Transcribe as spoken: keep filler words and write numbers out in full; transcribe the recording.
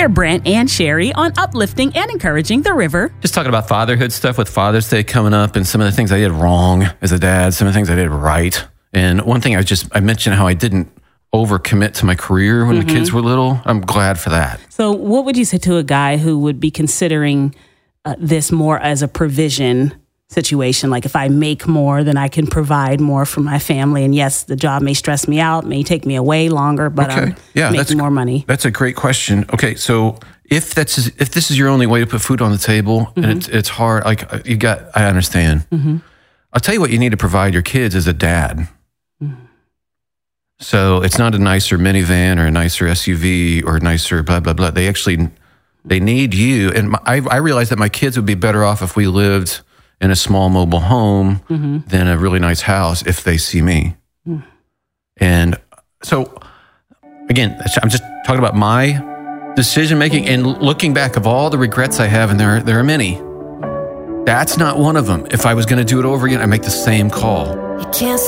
Claire, Brent, and Sherry on uplifting and encouraging the river. Just talking about fatherhood stuff with Father's Day coming up and some of the things I did wrong as a dad, some of the things I did right. And one thing I just, I mentioned how I didn't overcommit to my career when mm-hmm. the kids were little. I'm glad for that. So what would you say to a guy who would be considering uh, this more as a provision situation? Like if I make more, then I can provide more for my family. And yes, the job may stress me out, may take me away longer, but okay. I'm yeah, making that's, more money. That's a great question. Okay, so if that's if this is your only way to put food on the table, mm-hmm. and it's it's hard, like you got, I understand. Mm-hmm. I'll tell you what you need to provide your kids as a dad. Mm-hmm. So it's not a nicer minivan or a nicer S U V or a nicer blah, blah, blah. They actually, they need you. And my, I, I realize that my kids would be better off if we lived in a small mobile home mm-hmm. than a really nice house if they see me. Mm. And so, again, I'm just talking about my decision-making and looking back of all the regrets I have, and there, there are many. That's not one of them. If I was going to do it over again, I'd make the same call. You can't